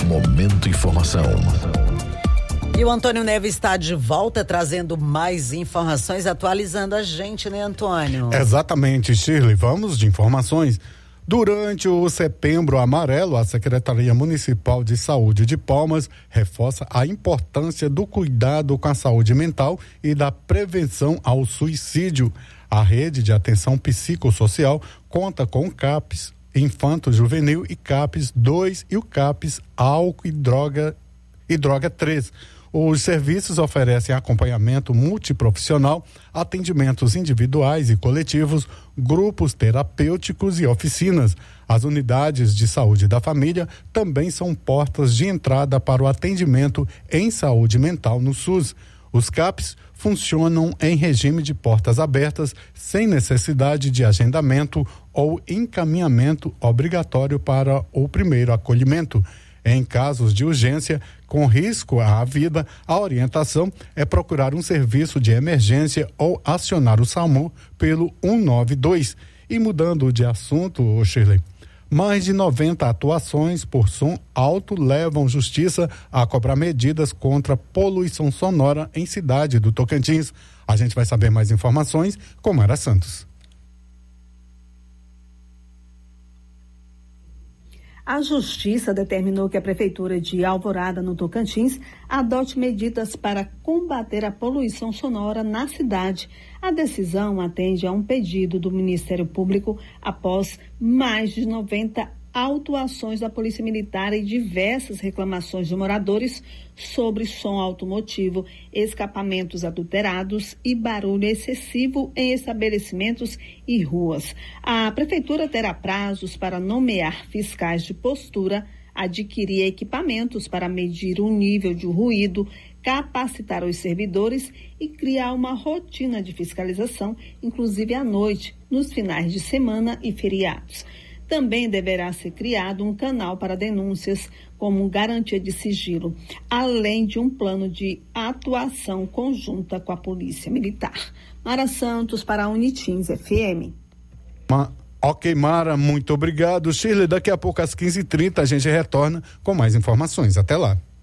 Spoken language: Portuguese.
Momento Informação. E o Antônio Neves está de volta trazendo mais informações, atualizando a gente, né, Antônio? Exatamente, Shirley. Vamos de informações. Durante o Setembro Amarelo, a Secretaria Municipal de Saúde de Palmas reforça a importância do cuidado com a saúde mental e da prevenção ao suicídio. A rede de atenção psicossocial conta com o CAPS Infanto Juvenil e CAPS 2 e o CAPS Álcool e Droga 3. Os serviços oferecem acompanhamento multiprofissional, atendimentos individuais e coletivos, grupos terapêuticos e oficinas. As unidades de saúde da família também são portas de entrada para o atendimento em saúde mental no SUS. Os CAPs funcionam em regime de portas abertas, sem necessidade de agendamento ou encaminhamento obrigatório para o primeiro acolhimento. Em casos de urgência, com risco à vida, a orientação é procurar um serviço de emergência ou acionar o SAMU pelo 192. E mudando de assunto, Shirley, mais de 90 atuações por som alto levam justiça a cobrar medidas contra poluição sonora em cidade do Tocantins. A gente vai saber mais informações com Mara Santos. A Justiça determinou que a Prefeitura de Alvorada, no Tocantins, adote medidas para combater a poluição sonora na cidade. A decisão atende a um pedido do Ministério Público após mais de 90 autuações da Polícia Militar e diversas reclamações de moradores sobre som automotivo, escapamentos adulterados e barulho excessivo em estabelecimentos e ruas. A Prefeitura terá prazos para nomear fiscais de postura, adquirir equipamentos para medir o nível de ruído, capacitar os servidores e criar uma rotina de fiscalização, inclusive à noite, nos finais de semana e feriados. Também deverá ser criado um canal para denúncias como garantia de sigilo, além de um plano de atuação conjunta com a Polícia Militar. Mara Santos para a Unitins FM. Ok, Mara, muito obrigado. Shirley, daqui a pouco às 15h30 a gente retorna com mais informações. Até lá.